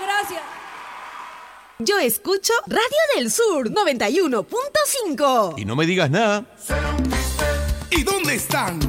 gracias. Yo escucho Radio del Sur 91.5. Y no me digas nada. ¿Y dónde están